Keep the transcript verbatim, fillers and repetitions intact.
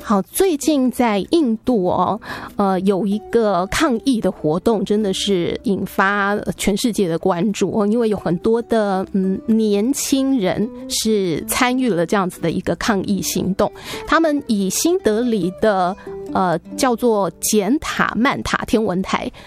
好，最近在印度哦，呃，有一个抗议的活动，真的是引发全世界的关注哦，因为有很多的嗯年轻人是参与了这样子的一个抗议行动，他们以新德里的呃叫做简塔曼塔天文台